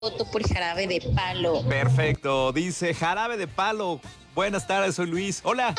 Voto por Jarabe de Palo. Perfecto, dice Jarabe de Palo. Buenas tardes, soy Luis. Hola.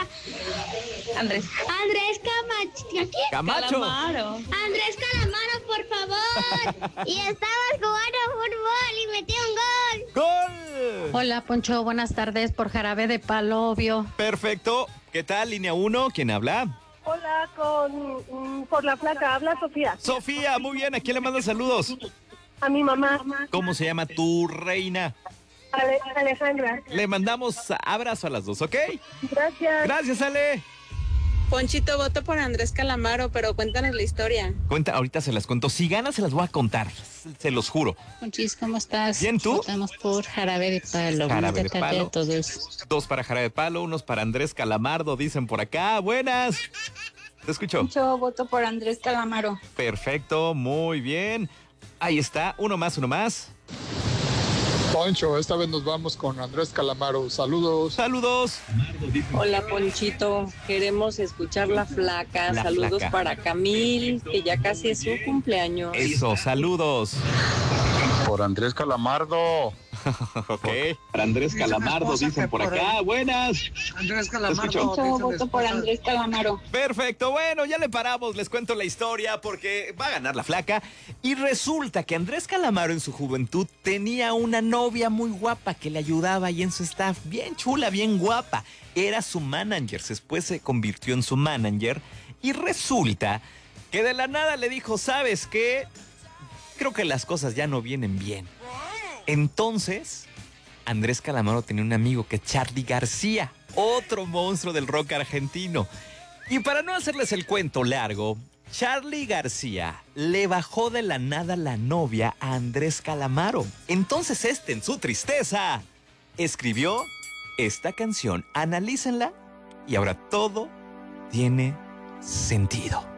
Andrés. Andrés Camacho. Camacho. Calamaro. Andrés Calamaro, por favor. Y estabas jugando fútbol y metí un gol. ¡Gol! Hola, Poncho, buenas tardes por Jarabe de Palo, obvio. Perfecto. ¿Qué tal, línea 1? ¿Quién habla? Hola, por la placa, habla Sofía. Sofía, muy bien. ¿A quién le mandan saludos? A mi mamá, ¿Cómo se llama tu reina? Alejandra. Le mandamos abrazo a las dos, ¿ok? Gracias. Gracias, Ale. Ponchito, voto por Andrés Calamaro, pero cuéntanos la historia. Cuenta, ahorita se las cuento. Si gana, se las voy a contar. Se los juro. Conchis, ¿cómo estás? Bien, ¿tú? Votamos por Jarabe de Palo. Jarabe de Buenas tardes Palo. a todos. 2 para Jarabe de Palo, unos para Andrés Calamardo, dicen por acá. Buenas. Te escucho. Yo voto por Andrés Calamaro. Perfecto, muy bien. Ahí está, uno más, uno más. Poncho, esta vez nos vamos con Andrés Calamaro. Saludos. Saludos. Hola, Ponchito. Queremos escuchar La Flaca. La Saludos Flaca. para Camil, que ya casi es su cumpleaños. Eso, saludos. Por Andrés Calamardo. Ok. Para Andrés Calamardo, dicen por acá. Buenas. Andrés Escucho. Calamardo. Yo voto por Andrés Calamaro. Perfecto, bueno, ya le paramos, les cuento la historia porque va a ganar la flaca. Y resulta que Andrés Calamaro en su juventud tenía una novia muy guapa que le ayudaba ahí en su staff, bien chula, bien guapa. Era su manager, después se convirtió en su manager y resulta que de la nada le dijo, ¿sabes qué? Creo que las cosas ya no vienen bien. Entonces, Andrés Calamaro tenía un amigo que es Charly García, otro monstruo del rock argentino. Y para no hacerles el cuento largo, Charly García le bajó de la nada la novia a Andrés Calamaro. Entonces en su tristeza, escribió esta canción. Analícenla y ahora todo tiene sentido.